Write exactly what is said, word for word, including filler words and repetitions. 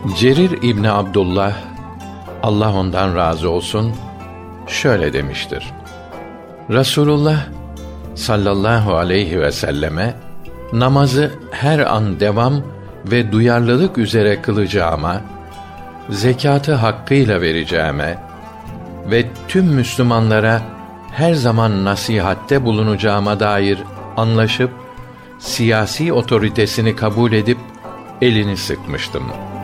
Cerir İbni Abdullah, Allah ondan razı olsun, şöyle demiştir: Resulullah sallallahu aleyhi ve selleme, namazı her an devam ve duyarlılık üzere kılacağıma, zekâtı hakkıyla vereceğime ve tüm Müslümanlara her zaman nasihatte bulunacağıma dair anlaşıp, siyasi otoritesini kabul edip elini sıkmıştım.